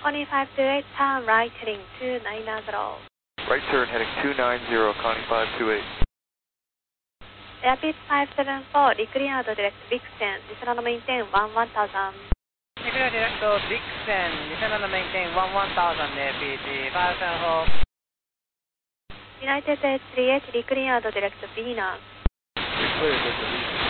2528, turn right heading 290. Right turn heading 290, Connie 528. Airpeak 574, decleared direct Vixen, descend and maintain 1000. Declear direct to Vixen, descend and maintain 1000, APG 574. United 838, decleared direct Venus. Declared direct to Venus.